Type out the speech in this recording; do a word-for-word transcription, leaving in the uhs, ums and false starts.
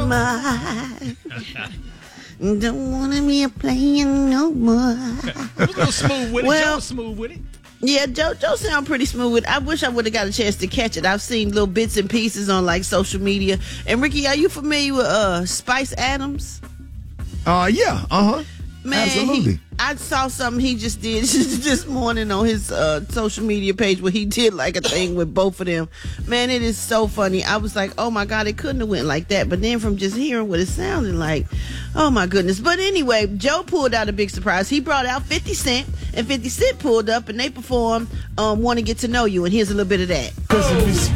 mind. Don't wanna be a player no more. It was a little smooth with it. Well, Joe was smooth with it. Yeah, Joe, Joe sound pretty smooth with it. I wish I would have got a chance to catch it. I've seen little bits and pieces on like social media. And Ricky, are you familiar with uh, Spice Adams? Uh, yeah, uh-huh. Man, absolutely. He, I saw something he just did this morning on his uh, social media page where he did like a thing with both of them. Man, it is so funny. I was like, oh my God, it couldn't have went like that. But then from just hearing what it sounded like, oh my goodness. But anyway, Joe pulled out a big surprise. He brought out fifty Cent, and fifty Cent pulled up and they performed um, Want to Get to Know You. And here's a little bit of that. Cause if you